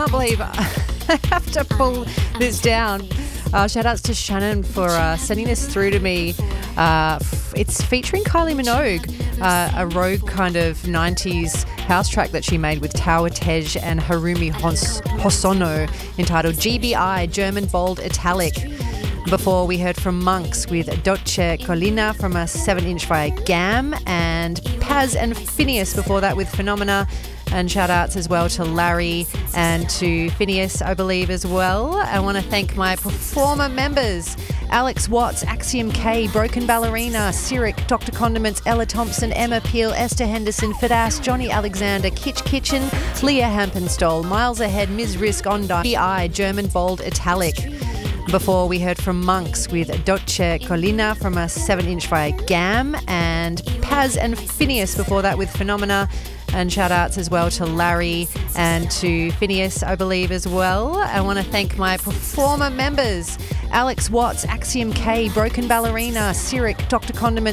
can't believe I have to pull this down. Shout outs to Shannon for sending this through to me. It's featuring Kylie Minogue, a rogue kind of 90s house track that she made with Tower Tej and Harumi Hosono entitled GBI, German Bold Italic. Before we heard from Monks with Dolce Collina from a 7-inch via GAM, and Paz and Phineas before that with Phenomena. And shout outs as well to Larry and to Phineas, I believe, as well. I want to thank my performer members: Alex Watts, Axiom K, Broken Ballerina, Cyric, Dr. Condiments, Ella Thompson, Emma Peel, Esther Henderson, Fadas, Johnny Alexander, Kitch Kitchen, Leah Hampenstall, Miles Ahead, Ms. Risk, Ondi, BI, German Bold Italic. Before we heard from Monks with Dolce Collina from a 7-inch via GAM, and Paz and Phineas before that with Phenomena. And shout outs as well to Larry and to Phineas, I believe, as well. I want to thank my performer members: Alex Watts, Axiom K, Broken Ballerina, Cyric, Dr. Condiment,